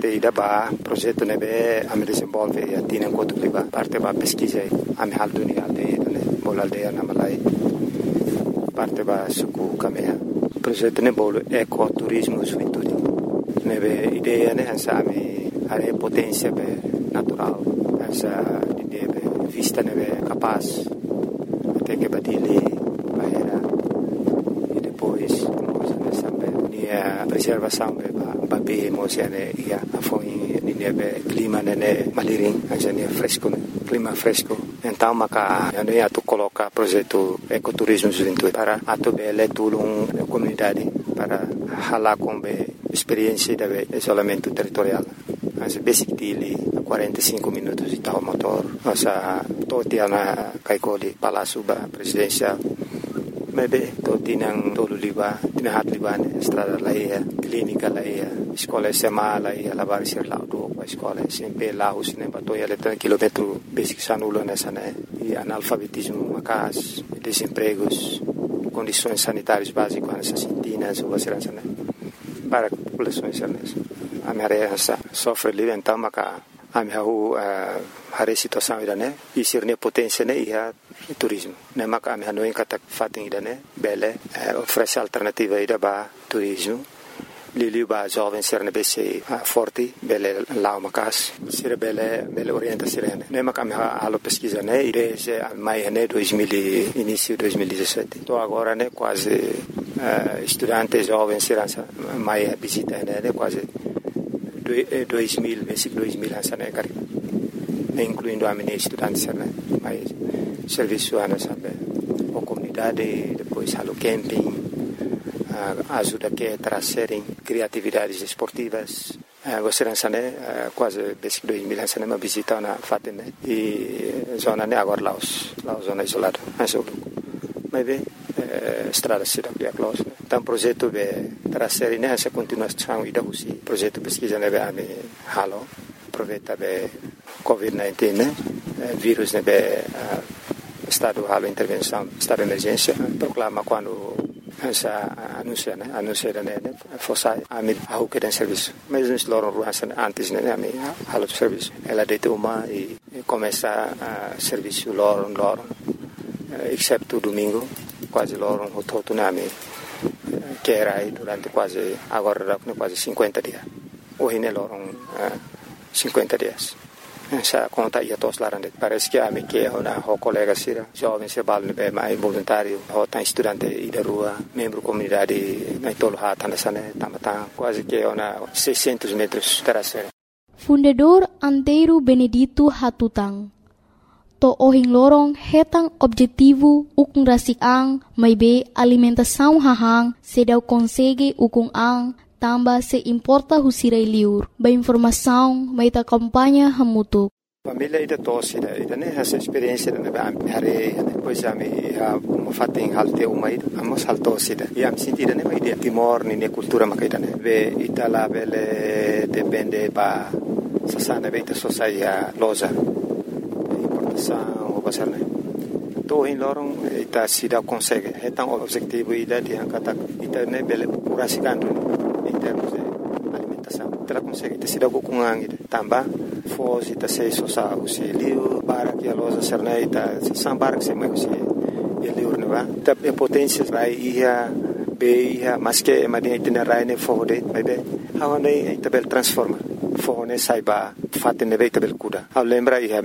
ida ba projeto nebe ame desenvolve e atina enquanto liba parte ba pesquisa ame halduni aldeia ne bol aldeia na malai parte ba suku kamea projeto ne bol ecoturismo juventude nebe ideia ne hansa ame are potência be natural hansa ideia be vista nebe capaz até que badili bahera e depois a preservação ba be mosiane ia foi nebe clima nene maliring ajane fresco clima fresco então maka ane atu coloca projeto ecoturismo juventude para atu bele tulung comunidade para hala combe experiência de isolamento territorial as basic dili 45 minutos de tal motor nossa totiana kaikoli palácio ba presidencial maybe totinang tolo liba tinahat liban estrada laia clínica laia escola sema laia lavar ser laudo a escola sempre laos nem batoia letra quilômetro basic sanulo nessa né e analfabetismo macas desempregos condições sanitárias básicas nessas sintinas ou segurança né para populações a minha área sofre livre então maca a minha a situação ida né e ser ne potência né e a turismo né maca a minha não encata fatem ida né bele oferece alternativa ida ba turismo lili ba jovem ser ne bese forte bele lá macas ser bele orienta serena né maca a minha alo pesquisa né desde maio né 2000 início 2017 tô agora né quase estudantes jovens serança maio visita né quase 2000 versículo 2000 hansane kari incluindo a minha estudante né mas serviço ana sabe a comunidade depois halo camping ajuda que trazerem criatividades esportivas você né quase versículo 2000 hansane uma visita na Fatima e zona né agora Laos zona isolada mas bem estrada cidade é close então projeto de trazer nessa continuação e da usi projeto pesquisa nebe ame halo aproveita be COVID-19 né vírus nebe estado halo intervenção estado de emergência proclama quando essa anuncia né fosse ame a que tem serviço mas nos loram ruas antes né ame halo serviço ela deita uma e começa a serviço loram exceto domingo quase loram o todo name que era aí durante quase agora quase 50 dias hoje ne loram 50 dias essa conta ia todos lá parece que a me que uma colega sira jovem se balne be mais voluntário ou tá estudante e da rua membro comunidade na tolo hata nasane tamata quase que uma 600 metros terraceira Fundador Antero Benedito Hatutang to ohing lorong hetang objetivo ukung rasik ang may be alimentação hahang sedaw konsege ukung ang tamba se importa husiray liur ba informação may ta kampanya hamutuk família ida tosi ida ne essa experiência ne ba hare depois ami mafating halte umai amos haltosi e am sentida ne mai de timor ni cultura makaida ne ve itala bele depende ba sasana beita sosaia loja o pasar né to in lorong ita sida consegue então objetivo ida de kata ita ne bele purasikando em termos de alimentação ela consegue ita sida kukungang ida tamba foz ita sei sosa usi liu para que a loja serna ita sambar que se mai usi e liu ne va ita potência vai ia be ia mas que madinha ita rai ne fode vai be hawane ita bel transforma fone saiba fatte ne veita bel kuda a lembra ia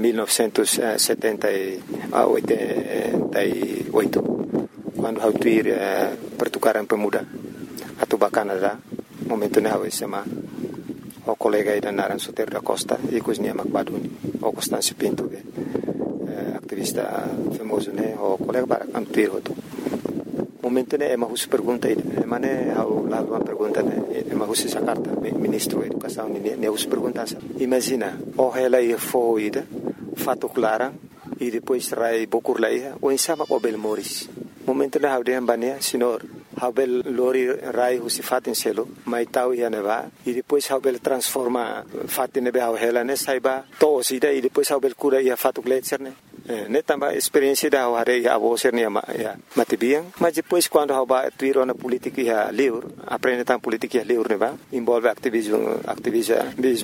1978 quando hautuir pertukaran pemuda atau Canada momento ne hawe sama o colega ida naran Soter da Costa e cozinha Macbaduni o Constâncio Pinto activista famoso ne o colega para antuir hoto momento ne ema hus pergunta ida mane hau la uma pergunta ne ema hus essa carta ministro da educação ne hus pergunta imagina o ela ia foida fato clara e depois rai bokur laia o insama o bel moris momento ne hau de ambania senhor Habel lori rai husi fatin selo mai tau ia neva e depois Habel transforma fatin nebe hela ne saiba to sida e depois Habel cura ia fatu gletser ne tamba experiência da hare ia avoser ne ya matibiang mas depois quando haba tuiro na política ia livre aprende tam política ia livre neva envolve ativismo